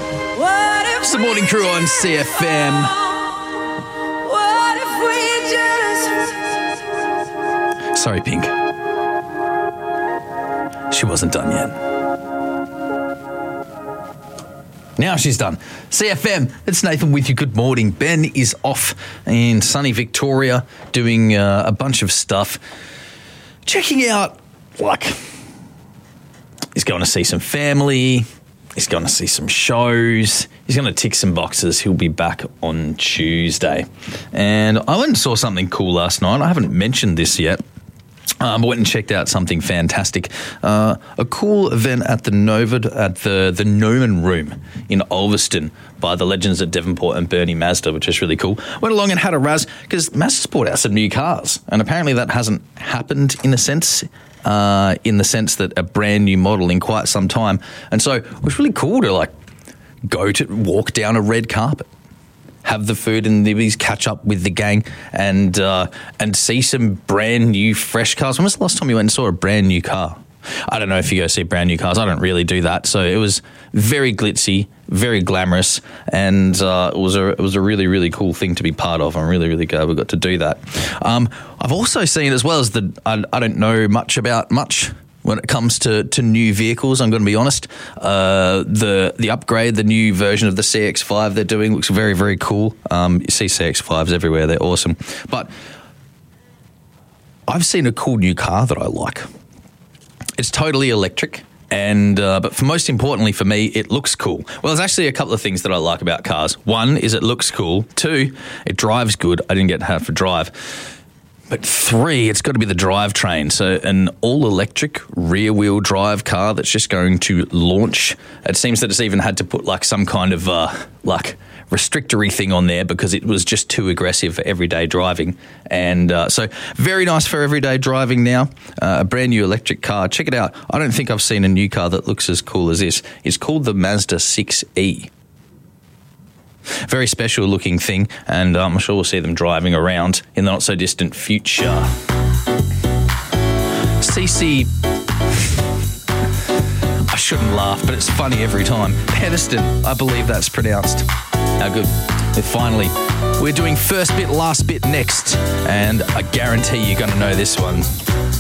It's the morning crew on CFM. Sorry, Pink. She wasn't done yet. Now she's done. CFM, it's Nathan with you. Good morning. Ben is off in sunny Victoria doing a bunch of stuff. Checking out, he's going to see some family. He's going to see some shows. He's going to tick some boxes. He'll be back on Tuesday. And I went and saw something cool last night. I haven't mentioned this yet. I went and checked out something fantastic. A cool event at the Nova, at the Noman Room in Ulverston by the legends at Devonport and Bernie Mazda, which is really cool. Went along and had a razz because Mazda's brought out some new cars. And apparently that hasn't happened in the sense that a brand new model in quite some time. And so it was really cool to walk down a red carpet, have the food and the catch up with the gang and see some brand new fresh cars. When was the last time you went and saw a brand new car? I don't know if you go see brand new cars. I don't really do that. So it was very glitzy, very glamorous, and it was a really, really cool thing to be part of. I'm really, really glad we got to do that. I've also seen, as well as I don't know much about when it comes to new vehicles, I'm going to be honest. The upgrade, the new version of the CX-5 they're doing looks very, very cool. You see CX-5s everywhere. They're awesome. But I've seen a cool new car that I like. It's totally electric, but most importantly for me, it looks cool. Well, there's actually a couple of things that I like about cars. One is it looks cool. Two, it drives good. I didn't get to have to drive. But three, it's got to be the drivetrain. So an all-electric rear-wheel drive car that's just going to launch. It seems that it's even had to put some kind of restrictory thing on there because it was just too aggressive for everyday driving. And so very nice for everyday driving now. A brand new electric car. Check it out. I don't think I've seen a new car that looks as cool as this. It's called the Mazda 6e. Very special looking thing, and I'm sure we'll see them driving around in the not so distant future. CC, I shouldn't laugh, but it's funny every time. Pedeston, I believe that's pronounced. How good. Finally, we're doing first bit, last bit next, and I guarantee you're going to know this one.